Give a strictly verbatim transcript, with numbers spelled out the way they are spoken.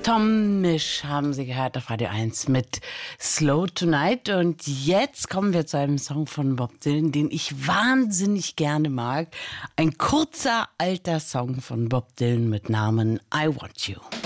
Tom Misch haben Sie gehört auf Radio eins mit Slow Tonight. Und jetzt kommen wir zu einem Song von Bob Dylan, den ich wahnsinnig gerne mag. Ein kurzer, alter Song von Bob Dylan mit Namen I Want You.